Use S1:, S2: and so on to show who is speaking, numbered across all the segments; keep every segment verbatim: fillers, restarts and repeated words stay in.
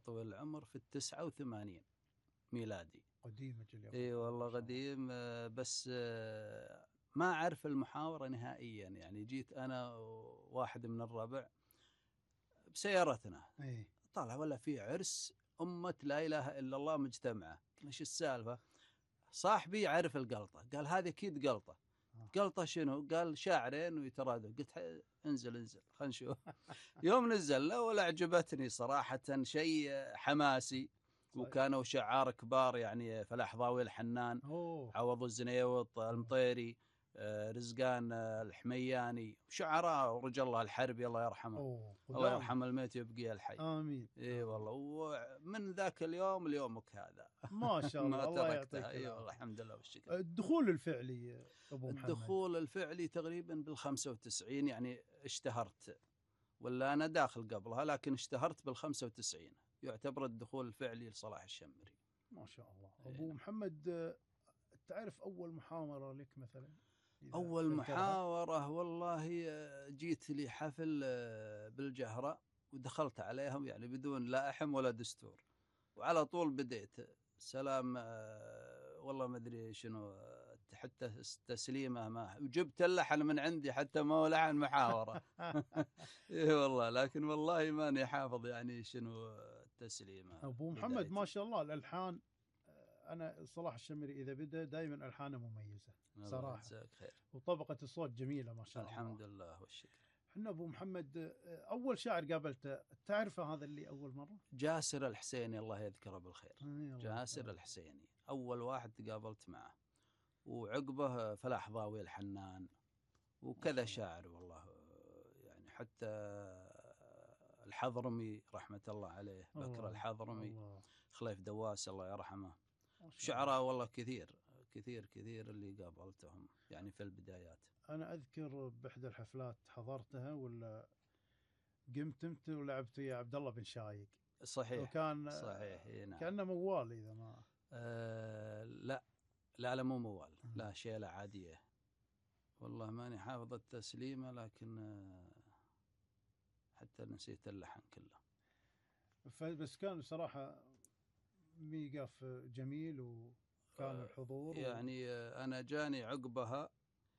S1: طويل العمر في التسعة وثمانين ميلادي.
S2: قديم أجل.
S1: اي والله قديم. بس ما أعرف المحاورة نهائيا، يعني جيت أنا واحد من الربع بسيارتنا
S2: ايه
S1: طالع ولا في عرس أمة لا إله إلا الله مجتمعة. إيش السالفة؟ صاحبي يعرف القلطة، قال هذه أكيد قلطة. قلطة شنو؟ قال شاعرين ويترادوا. قلت انزل انزل خلنا نشوف. يوم نزلنا ولا عجبتني صراحة، شيء حماسي. وكانوا شعار كبار يعني فلاح ضاوي الحنان،
S2: أوه.
S1: عوض الزنيوط، المطيري، رزقان الحمياني، شعراء ورجال الله الحربي الله يرحمه.
S2: أوه.
S1: الله يرحم الميت ويبقي الحي.
S2: آمين.
S1: اي والله. ومن ذاك اليوم ليومك هذا
S2: ما شاء الله.
S1: ما
S2: الله يعطيك
S1: اي والله الحمد لله والشكر.
S2: الدخول الفعلي أبو محمد؟
S1: الدخول الفعلي تقريبا بالخمسة وتسعين، يعني اشتهرت، ولا أنا داخل قبلها لكن اشتهرت بالخمسة وتسعين، يعتبر الدخول الفعلي لصلاح الشمري.
S2: ما شاء الله. أبو محمد، تعرف أول محاورة لك مثلا؟
S1: أول محاورة والله جيت لي حفل بالجهرة ودخلت عليهم يعني بدون لا أحم ولا دستور، وعلى طول بديت سلام والله ما أدري شنو حتى تسليمه ما وجبت اللحن من عندي حتى ما هو لحن محاورة. إيه والله، لكن والله ماني حافظ يعني شنو التسليمه.
S2: أبو محمد ما شاء الله الألحان، أنا صلاح الشمري إذا بدأ دائما ألحانه مميزة صراحة،
S1: خير.
S2: وطبقة الصوت جميلة ما شاء
S1: الحمد
S2: الله.
S1: الحمد لله والشكر.
S2: احنا أبو محمد أول شاعر قابلته تعرفه هذا اللي أول مرة؟
S1: جاسر الحسيني الله يذكره بالخير.
S2: أيوة.
S1: جاسر الحسيني أول واحد تقابلت معه، وعقبه فلاح ضاوي الحنان وكذا شاعر والله، يعني حتى الحضرمي رحمة الله عليه، بكر الحضرمي، الله. خليف دواس الله يرحمه، شعراء والله كثير كثير كثير اللي قابلتهم يعني في البدايات.
S2: أنا أذكر بإحدى الحفلات حضرتها ولا قمت أنت ولعبت يا عبد الله بن شايق.
S1: صحيح.
S2: وكان
S1: صحيح. نعم.
S2: كأنه موال إذا ما
S1: أه لا لا لا مو موال، لا شيلة عادية والله ماني حافظ التسليمة، لكن حتى نسيت اللحن كله.
S2: بس كان بصراحة ميقاف جميل وكان الحضور
S1: يعني و... أنا جاني عقبها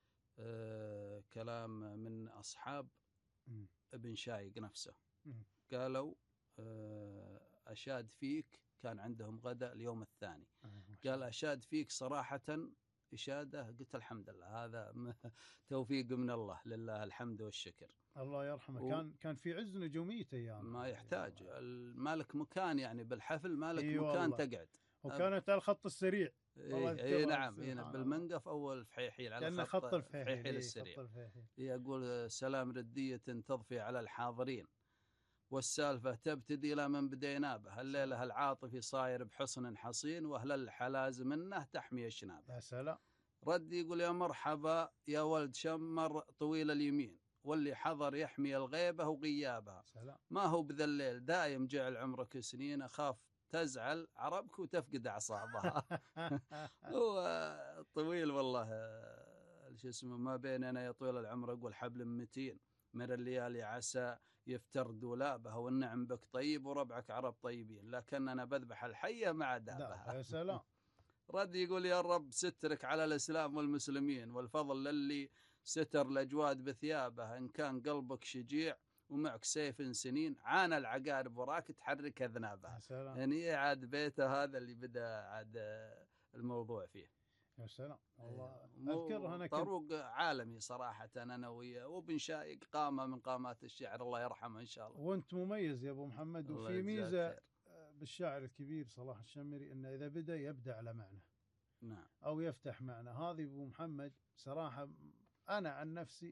S1: أه كلام من أصحاب م. ابن شايق نفسه، م. قالوا أه أشاد فيك، كان عندهم غدا اليوم الثاني، قال أشاد فيك صراحة إشادة. قلت الحمد لله هذا توفيق من الله، لله الحمد والشكر.
S2: الله يرحمه. و... كان كان في عز نجوميته يعني
S1: ما يحتاج المالك مكان يعني بالحفل مالك
S2: إيه
S1: مكان تقعد،
S2: وكانت على الخط السريع.
S1: إيه إيه نعم هنا بالمنقف أول فحيحيل على
S2: خط,
S1: خط
S2: الفحيحيل
S1: السريع. يقول سلام ردية تضفي على الحاضرين، والسالفة تبتدي إلى من بدينا به، الليلة العاطفي صاير بحصن حصين، وأهل الحلاز منه تحمي الشنابه.
S2: يا سلام.
S1: رد يقول يا مرحبا يا ولد شمر طويل اليمين، واللي حضر يحمي الغيبة وغيابها.
S2: سلام.
S1: ما هو بذا الليل دايم جعل عمرك سنين، أخاف تزعل عربك وتفقد أعصابها. هو طويل والله شو اسمه، ما بين أنا يا طويل العمر أقول حبل متين من الليالي عسى يفتر دولابها، والنعم بك طيب وربعك عرب طيبين، لكن أنا بذبح الحية مع دابها.
S2: يا سلام.
S1: رد يقول يا رب سترك على الإسلام والمسلمين، والفضل للي ستر الأجواد بثيابه، إن كان قلبك شجيع ومعك سيف سنين، عانى العقارب وراك تحرك أذنابها. يعني عاد بيته هذا اللي بدأ عاد الموضوع فيه.
S2: يا سلام والله.
S1: أذكر أنا طروق عالمي صراحة أنا وياه، وابن شايق قامة من قامات الشعر الله يرحمه إن شاء الله.
S2: وأنت مميز يا أبو محمد. وفي ميزة بالشاعر الكبير صلاح الشمري إنه إذا بدأ يبدأ على معنى،
S1: نعم،
S2: أو يفتح معنى. هذه أبو محمد صراحة أنا عن نفسي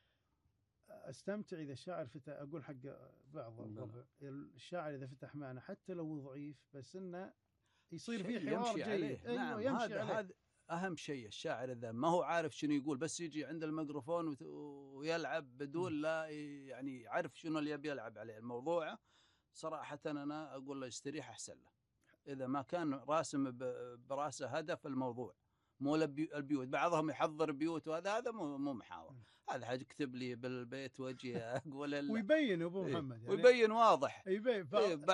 S2: استمتع اذا الشاعر فتح. اقول حق بعض الربع الشاعر اذا فتح معنى حتى لو ضعيف، بس انه يصير فيه حوار جيد.
S1: أيوة نعم، يمشي هذا عليه. هذا اهم شيء. الشاعر اذا ما هو عارف شنو يقول، بس يجي عند الميكروفون ويلعب بدون م. لا يعني يعرف شنو اللي يبي يلعب عليه الموضوع، صراحة انا اقول له يستريح احسن له، اذا ما كان راسم براسه هدف الموضوع، مو البيوت. بعضهم يحضر بيوت وهذا هذا مو مو محاور، هذا حاجة اكتب لي بالبيت واجي اقول
S2: ويبين ابو محمد يعني
S1: ويبين واضح.
S2: يبين